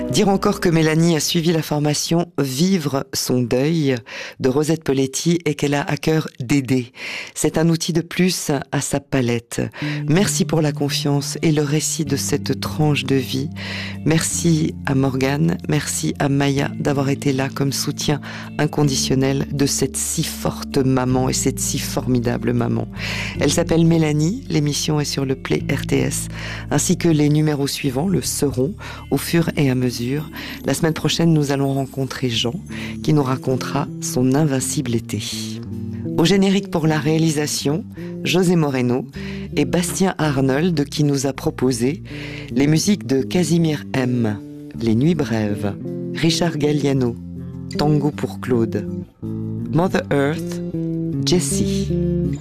Dire encore que Mélanie a suivi la formation Vivre son deuil de Rosette Poletti et qu'elle a à cœur d'aider. C'est un outil de plus à sa palette. Merci pour la confiance et le récit de cette tranche de vie. Merci à Morgane, merci à Maya d'avoir été là comme soutien inconditionnel de cette si forte maman et cette si formidable maman. Elle s'appelle Mélanie, l'émission est sur le Play RTS, ainsi que les numéros suivants le seront au fur et à mesure. La semaine prochaine, nous allons rencontrer Jean, qui nous racontera son invincible été. Au générique pour la réalisation, José Moreno et Bastien Arnold, qui nous a proposé les musiques de Casimir M, Les Nuits Brèves, Richard Galliano, Tango pour Claude, Mother Earth, Jessie.